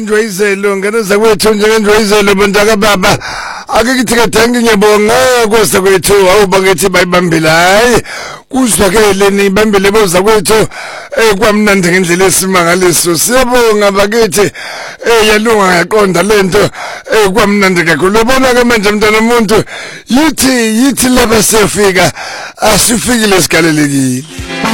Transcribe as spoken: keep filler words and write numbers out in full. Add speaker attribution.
Speaker 1: Njwayizelo ngane zakwethu njengenjwayizelo bantaka baba ake kithi kathangi ngiyabonga kosa kwethu awuba ngithi bayibambile hayi kuzwakele nibambile boza kwethu eh kwamnandi ngendlela esimangaliso siyabonga bakithi eh yalunga yaqonda lento eh kwamnandi kakhulu ubona ke manje mntana umuntu yithi yithi laba sefika asifikile sigalelekile.